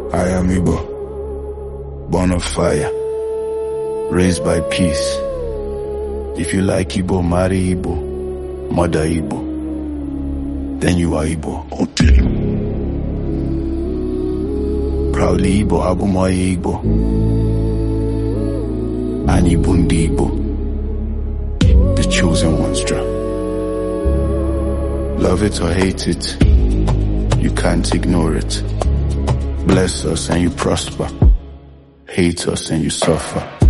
I am Igbo, born of fire, raised by peace. If you like Igbo, marry Igbo, mother Igbo, then you are Igbo. Okay. Proudly Igbo, Abumoye Igbo, and Ibundi Igbo, the chosen ones drop. Love it or hate it, you can't ignore it. Bless us and you prosper, hate us and you suffer.